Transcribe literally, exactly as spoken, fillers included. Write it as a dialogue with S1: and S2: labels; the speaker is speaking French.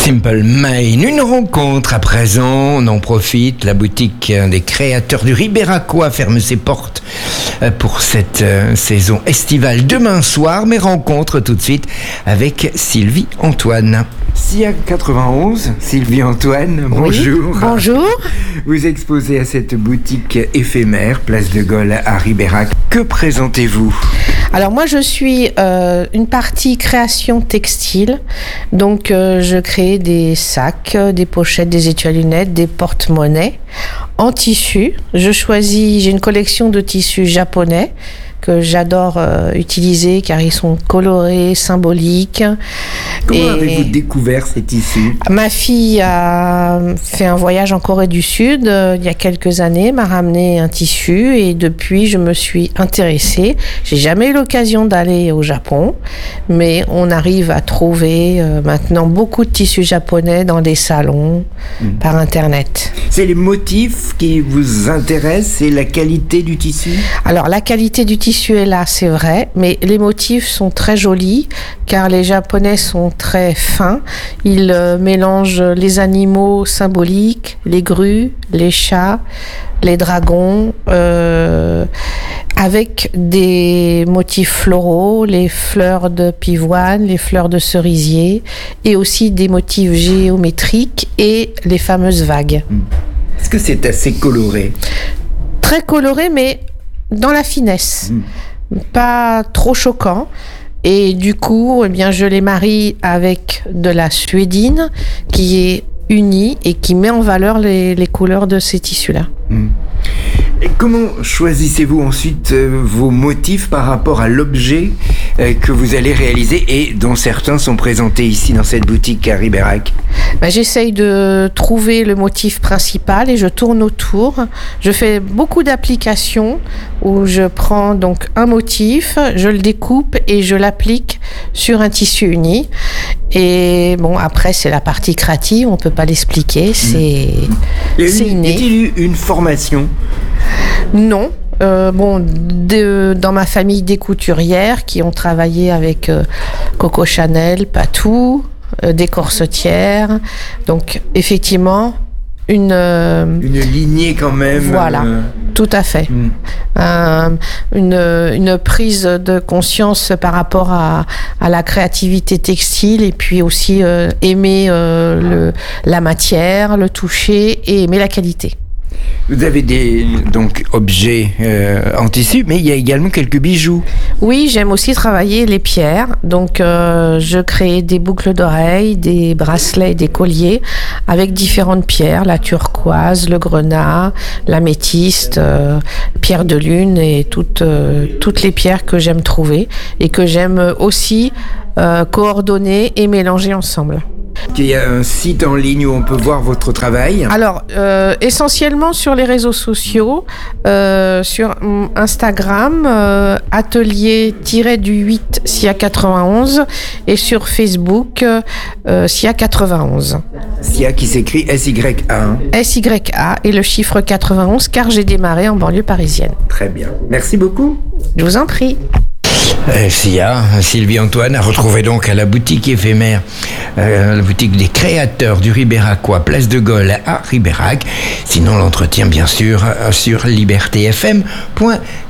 S1: Simple Main, une rencontre à présent, on en profite, la boutique des créateurs du Ribéracois ferme ses portes pour cette saison estivale demain soir, mais rencontre tout de suite avec Sylvie Antoine. S I A quatre-vingt-onze, Sylvie Antoine, bonjour.
S2: Oui, bonjour.
S1: Vous exposez à cette boutique éphémère, place de Gaulle à Ribérac. Que présentez-vous ?
S2: Alors moi je suis euh, une partie création textile, donc euh, je crée des sacs, des pochettes, des étuis à lunettes, des porte-monnaies en tissu. Je choisis, j'ai une collection de tissus japonais que j'adore euh, utiliser car ils sont colorés, symboliques.
S1: Comment
S2: Et
S1: avez-vous découvert ces tissus ?
S2: Ma fille a fait un voyage en Corée du Sud euh, il y a quelques années, m'a ramené un tissu et depuis je me suis intéressée. J'ai jamais eu l'occasion d'aller au Japon, mais on arrive à trouver euh, maintenant beaucoup de tissus japonais dans des salons mmh. par internet.
S1: C'est les motifs qui vous intéressent et la qualité du tissu ?
S2: Alors la qualité du tissu est là, c'est vrai, mais les motifs sont très jolis car les Japonais sont très fins. Ils euh, mélangent les animaux symboliques, les grues, les chats, les dragons, euh, avec des motifs floraux, les fleurs de pivoine, les fleurs de cerisier, et aussi des motifs géométriques et les fameuses vagues.
S1: Est-ce que c'est assez coloré ?
S2: Très coloré, mais dans la finesse, mmh. pas trop choquant. Et du coup, eh bien, je les marie avec de la suédine qui est unie et qui met en valeur les, les couleurs de ces tissus-là.
S1: Mmh. Et comment choisissez-vous ensuite euh, vos motifs par rapport à l'objet euh, que vous allez réaliser et dont certains sont présentés ici dans cette boutique à Ribérac ?
S2: Ben, j'essaye de trouver le motif principal et je tourne autour. Je fais beaucoup d'applications où je prends donc un motif, je le découpe et je l'applique sur un tissu uni. Et bon, après, c'est la partie créative, on ne peut pas l'expliquer, c'est,
S1: mmh.
S2: c'est inné.
S1: Y a-t-il eu une formation ?
S2: Non. Euh, bon, de, dans ma famille des couturières qui ont travaillé avec euh, Coco Chanel, Patou, euh, des corsetières. Donc, effectivement, une... Euh,
S1: une lignée quand même.
S2: Voilà, euh... tout à fait. Mm. Euh, une, une prise de conscience par rapport à, à la créativité textile et puis aussi euh, aimer euh, le, la matière, le toucher et aimer la qualité.
S1: Vous avez des donc objets euh, en tissu, mais il y a également quelques bijoux.
S2: Oui, j'aime aussi travailler les pierres. Donc, euh, je crée des boucles d'oreilles, des bracelets, des colliers avec différentes pierres, la turquoise, le grenat, l'améthyste, euh, pierre de lune et toutes euh, toutes les pierres que j'aime trouver et que j'aime aussi euh, coordonner et mélanger ensemble.
S1: Il y a un site en ligne où on peut voir votre travail.
S2: Alors, euh, essentiellement sur les réseaux sociaux, euh, sur Instagram, euh, atelier du huit S I A quatre-vingt-onze et sur Facebook, euh, S I A quatre-vingt-onze.
S1: S I A qui s'écrit S Y A. Hein.
S2: S Y A et le chiffre quatre-vingt-onze car j'ai démarré en banlieue parisienne.
S1: Très bien. Merci beaucoup.
S2: Je vous en prie.
S1: S I A, Sylvie Antoine, a retrouvé donc à la boutique éphémère, euh, la boutique des créateurs du Ribéracois, place de Gaulle à Ribérac. Sinon, l'entretien, bien sûr, sur liberté f m point